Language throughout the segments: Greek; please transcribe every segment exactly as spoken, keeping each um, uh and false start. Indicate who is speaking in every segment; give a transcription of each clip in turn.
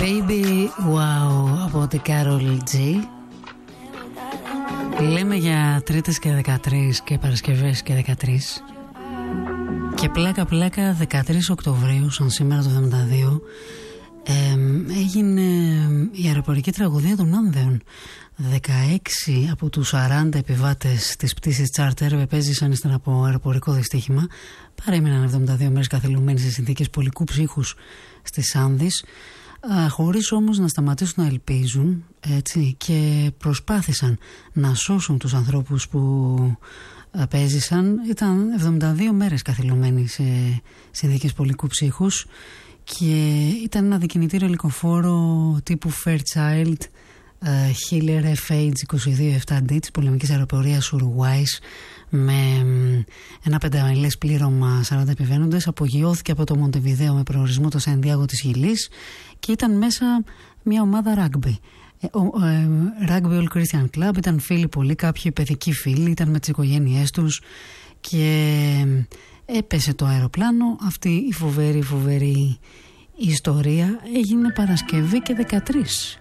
Speaker 1: Baby Wow από την Carol G. Λέμε για Τρίτες και δεκατρείς και Παρασκευές και δεκατρείς. Και πλάκα πλάκα δεκατρείς Οκτωβρίου, σαν σήμερα το εβδομήντα δύο, ε, έγινε η αεροπορική τραγωδία των Άνδεων. δεκαέξι από τους σαράντα επιβάτες της πτήσης Charter επέζησαν ύστερα από αεροπορικό δυστύχημα. Παρέμειναν εβδομήντα δύο μέρες καθυλωμένοι σε συνθήκες πολικού ψύχους στις Άνδεις, χωρίς όμως να σταματήσουν να ελπίζουν, έτσι, και προσπάθησαν να σώσουν τους ανθρώπους που απέζησαν. Ήταν εβδομήντα δύο μέρες καθυλωμένοι σε συνθήκες πολικού ψύχους και ήταν ένα δικινητήριο ελικοφόρο τύπου Fairchild uh, Hiller εφ έιτς είκοσι δύο επτά ντι της πολεμικής αεροπορίας Ουρουάης, με ένα πενταμελές πλήρωμα σαράντα επιβαίνοντες. Απογειώθηκε από το Μοντεβιδέο με προορισμό το Σαντιάγο της Χιλής και ήταν μέσα μια ομάδα ράγκμπι. Rugby All Christian Club, ήταν φίλοι πολλοί, κάποιοι παιδικοί φίλοι, ήταν με τις οικογένειές τους και έπεσε το αεροπλάνο. Αυτή η φοβερή φοβερή ιστορία έγινε Παρασκευή και δεκατρείς.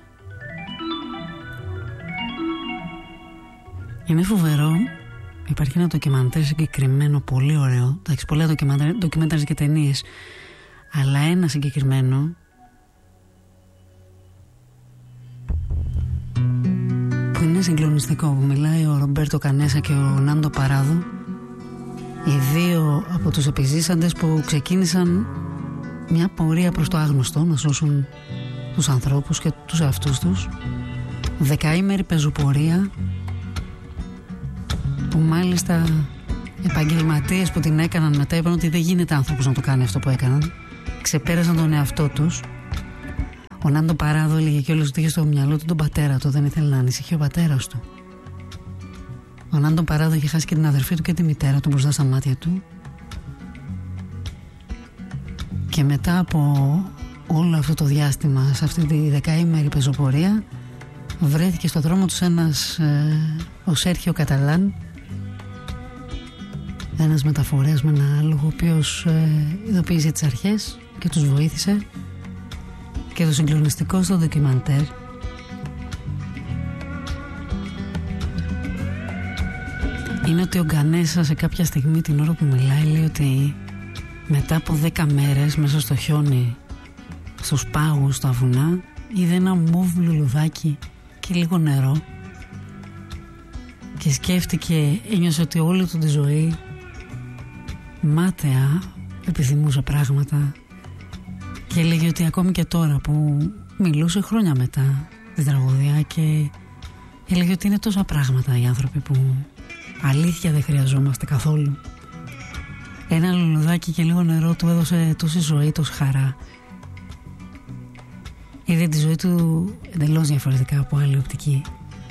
Speaker 1: Είναι φοβερό. Υπάρχει ένα ντοκιμαντέρ συγκεκριμένο, πολύ ωραίο. Εντάξει, πολλά ντοκιμαντέρ και ταινίες, αλλά ένα συγκεκριμένο που είναι συγκλονιστικό, που μιλάει ο Ρομπέρτο Κανέσα και ο Νάντο Παράδο, οι δύο από τους επιζήσαντες που ξεκίνησαν μια πορεία προς το άγνωστο, να σώσουν τους ανθρώπους και τους εαυτούς τους. Δεκαήμερη πεζοπορία που μάλιστα επαγγελματίες που την έκαναν μετά είπαν ότι δεν γίνεται άνθρωπος να το κάνει αυτό που έκαναν. Ξεπέρασαν τον εαυτό τους. Ο Νάντο Παράδο έλεγε και όλος ότι είχε στο μυαλό του τον πατέρα του, δεν ήθελε να ανησυχεί ο πατέρας του. Ο Νάντο Παράδο είχε χάσει και την αδερφή του και τη μητέρα του μπροστά στα μάτια του. Και μετά από όλο αυτό το διάστημα, σε αυτή τη δεκαήμερη πεζοπορία, βρέθηκε στο δρόμο τους ένας ε, ο Σέρχιο Καταλάν, ένας μεταφορέας με ένα άλογο, ο οποίος ε, ειδοποίησε τις αρχές και τους βοήθησε. Και το συγκλονιστικό στο ντοκιμαντέρ είναι ότι ο Γκανέσα σε κάποια στιγμή, την ώρα που μιλάει, λέει ότι μετά από δέκα μέρες μέσα στο χιόνι, στους πάγους, στα βουνά, είδε ένα μοβ λουλουδάκι και λίγο νερό και σκέφτηκε, ένιωσε ότι όλη του τη ζωή μάταια επιθυμούσε πράγματα. Και έλεγε ότι ακόμη και τώρα που μιλούσε χρόνια μετά την τραγωδία, και έλεγε ότι είναι τόσα πράγματα οι άνθρωποι που αλήθεια δεν χρειαζόμαστε καθόλου. Ένα λουλουδάκι και λίγο νερό του έδωσε τόση ζωή, τόση χαρά. Είδε τη ζωή του εντελώς διαφορετικά από άλλη οπτική.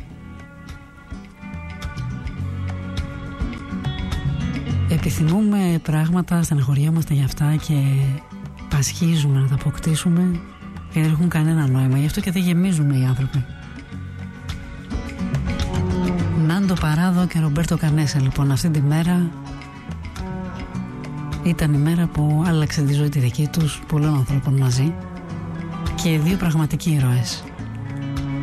Speaker 1: Επιθυμούμε πράγματα, στεναχωριόμαστε για αυτά και πασχίζουμε να τα αποκτήσουμε και δεν έχουν κανένα νόημα. Γι' αυτό και δεν γεμίζουμε οι άνθρωποι. Νάντο Παράδο και Ρομπέρτο Κανέσα, λοιπόν, αυτή τη μέρα ήταν η μέρα που άλλαξε τη ζωή τη δική τους πολλών ανθρώπων μαζί, και δύο πραγματικοί ήρωες.